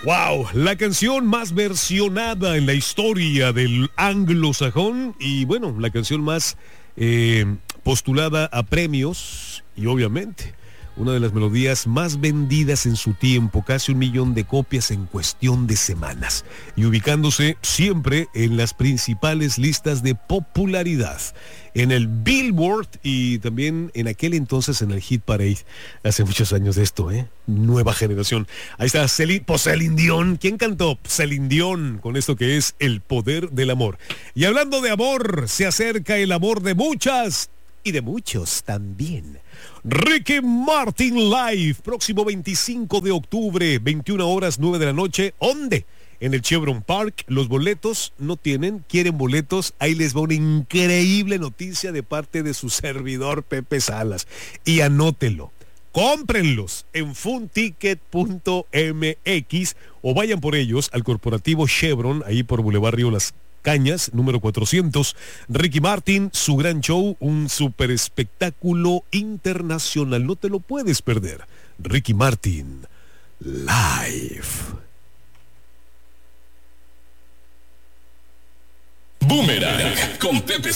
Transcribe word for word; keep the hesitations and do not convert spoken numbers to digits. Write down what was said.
Wow, la canción más versionada en la historia del anglosajón y bueno, la canción más eh, postulada a premios y obviamente una de las melodías más vendidas en su tiempo, casi un millón de copias en cuestión de semanas y ubicándose siempre en las principales listas de popularidad, en el Billboard y también en aquel entonces en el Hit Parade, hace muchos años de esto, ¿eh? Nueva generación. Ahí está Celine, pues Celine Dion. ¿Quién cantó? Celine Dion, con esto que es El Poder del Amor. Y hablando de amor, se acerca el amor de muchas y de muchos también. Ricky Martin Live, próximo veinticinco de octubre, veintiuna horas, nueve de la noche. ¿Dónde? En el Chevron Park. Los boletos no tienen, quieren boletos. Ahí les va una increíble noticia de parte de su servidor Pepe Salas. Y anótelo. Cómprenlos en funticket punto m x o vayan por ellos al corporativo Chevron, ahí por Boulevard Río Las Cañas, número cuatrocientos. Ricky Martin, su gran show, un super espectáculo internacional. No te lo puedes perder. Ricky Martin Live. Boomerang con Pepe